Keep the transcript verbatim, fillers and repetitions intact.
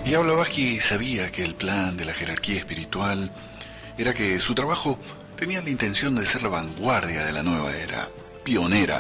Y Blavatsky sabía que el plan de la jerarquía espiritual era que su trabajo tenía la intención de ser la vanguardia de la nueva era, pionera